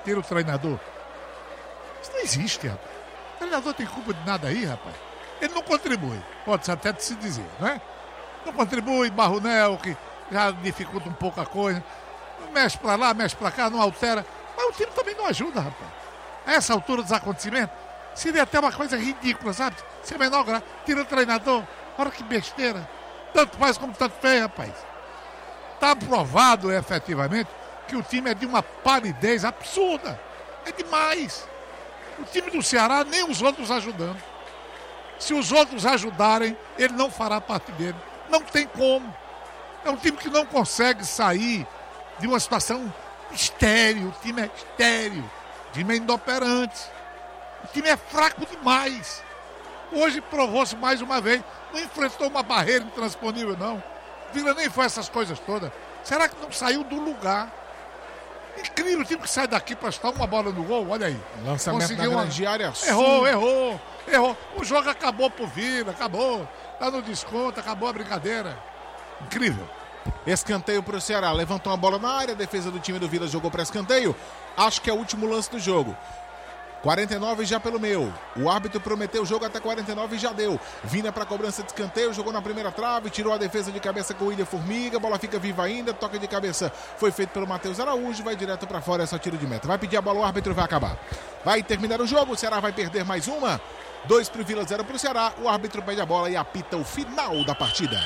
tira o treinador. Isso não existe, rapaz. O treinador tem culpa de nada aí, rapaz. Ele não contribui, pode até se dizer, né? Não contribui, Barronel, que já dificulta um pouco a coisa. Mexe pra lá, mexe pra cá, não altera. Mas o time também não ajuda, rapaz. A essa altura dos acontecimentos, seria até uma coisa ridícula, sabe? Sem menor grau. Tira o treinador. Olha que besteira. Tanto faz como tanto fez, rapaz. Está provado, efetivamente, que o time é de uma palidez absurda. É demais. O time do Ceará, nem os outros ajudando. Se os outros ajudarem, ele não fará parte dele. Não tem como. É um time que não consegue sair de uma situação estéril. O time é estéril. O time é inoperante. O time é fraco demais. Hoje provou-se mais uma vez. Não enfrentou uma barreira intransponível, não. Vila nem foi essas coisas todas. Será que não saiu do lugar? Incrível, o time que sai daqui para estar uma bola no gol, olha aí. Lançamento na grande área. Errou. O jogo acabou pro Vila, acabou. Tá no desconto, acabou a brincadeira. Incrível. Escanteio pro Ceará, levantou uma bola na área, a defesa do time do Vila jogou para escanteio. Acho que é o último lance do jogo. 49 já pelo meu. O árbitro prometeu o jogo até 49 e já deu. Vina para cobrança de escanteio, jogou na primeira trave, tirou a defesa de cabeça com o William Formiga, bola fica viva ainda, toque de cabeça foi feito pelo Matheus Araújo, vai direto para fora, é só tiro de meta. Vai pedir a bola, o árbitro vai acabar. Vai terminar o jogo, o Ceará vai perder mais uma. 2 pro Vila, 0 pro Ceará. O árbitro pede a bola e apita o final da partida.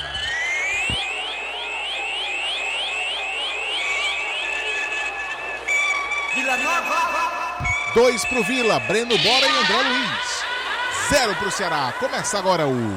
Vila Nova. 2 pro Vila, Breno Bora e André Luiz. 0 pro Ceará. Começa agora o...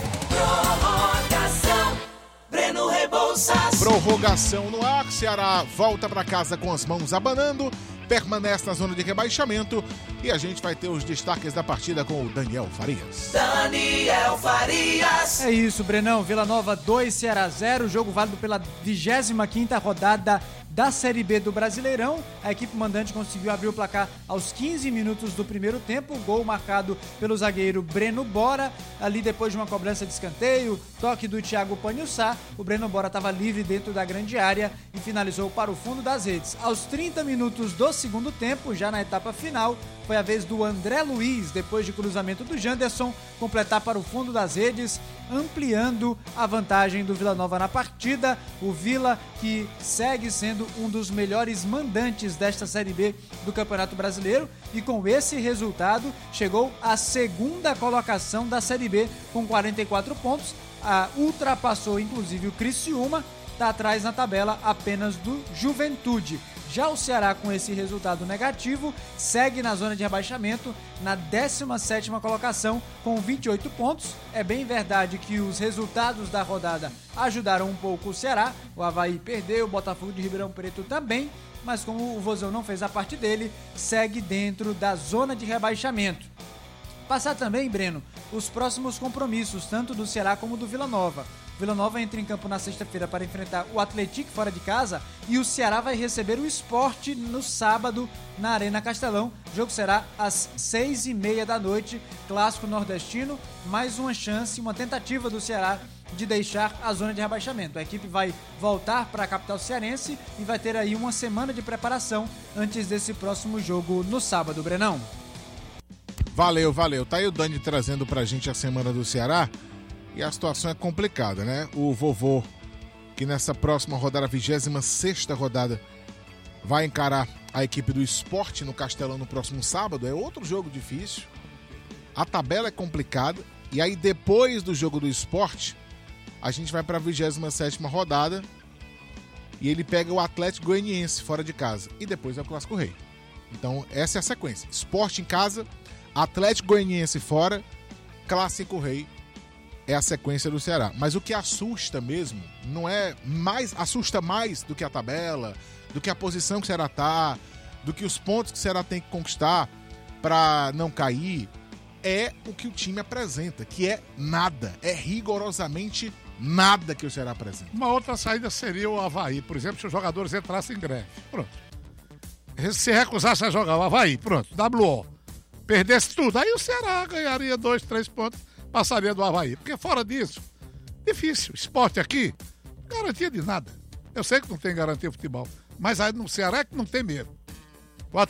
Prorrogação, Breno Rebouças. Prorrogação no ar, Ceará volta para casa com as mãos abanando, permanece na zona de rebaixamento e a gente vai ter os destaques da partida com o Daniel Farias. Daniel Farias. É isso, Brenão. Vila Nova 2, Ceará 0, jogo válido pela 25ª rodada da Série B do Brasileirão. A equipe mandante conseguiu abrir o placar aos 15 minutos do primeiro tempo, gol marcado pelo zagueiro Breno Bora, ali depois de uma cobrança de escanteio, toque do Thiago Panhussá, o Breno Bora estava livre dentro da grande área e finalizou para o fundo das redes. Aos 30 minutos do segundo tempo, já na etapa final, foi a vez do André Luiz, depois de cruzamento do Janderson, completar para o fundo das redes, ampliando a vantagem do Vila Nova na partida. O Vila, que segue sendo um dos melhores mandantes desta Série B do Campeonato Brasileiro, e com esse resultado chegou à segunda colocação da Série B com 44 pontos, ultrapassou inclusive o Criciúma, está atrás na tabela apenas do Juventude. Já o Ceará, com esse resultado negativo, segue na zona de rebaixamento, na 17ª colocação, com 28 pontos. É bem verdade que os resultados da rodada ajudaram um pouco o Ceará. O Avaí perdeu, o Botafogo de Ribeirão Preto também, mas como o Vozão não fez a parte dele, segue dentro da zona de rebaixamento. Passar também, Breno, os próximos compromissos, tanto do Ceará como do Vila Nova. Vila Nova entra em campo na sexta-feira para enfrentar o Atlético fora de casa e o Ceará vai receber o Sport no sábado na Arena Castelão. O jogo será às 6h30 da noite, clássico nordestino, mais uma chance, uma tentativa do Ceará de deixar a zona de rebaixamento. A equipe vai voltar para a capital cearense e vai ter aí uma semana de preparação antes desse próximo jogo no sábado, Brenão. Valeu. Tá aí o Dani trazendo pra gente a semana do Ceará. E a situação é complicada, né? O Vovô, que nessa próxima rodada, 26ª rodada, vai encarar a equipe do Sport no Castelão no próximo sábado. É outro jogo difícil. A tabela é complicada. E aí, depois do jogo do Sport, a gente vai para a 27ª rodada e ele pega o Atlético Goianiense fora de casa. E depois é o Clássico Rei. Então, essa é a sequência. Sport em casa, Atlético Goianiense fora, Clássico Rei. É a sequência do Ceará. Mas o que assusta mesmo, não é mais, assusta mais do que a tabela, do que a posição que o Ceará tá, do que os pontos que o Ceará tem que conquistar para não cair, é o que o time apresenta, que é nada, é rigorosamente nada que o Ceará apresenta. Uma outra saída seria o Avaí, por exemplo, se os jogadores entrassem em greve. Pronto. Se recusasse a jogar o Avaí, pronto, WO. Perdesse tudo, aí o Ceará ganharia 2, 3 pontos, passaria do Avaí. Porque fora disso, difícil. Esporte aqui, garantia de nada. Eu sei que não tem garantia de futebol, mas aí no Ceará é que não tem mesmo.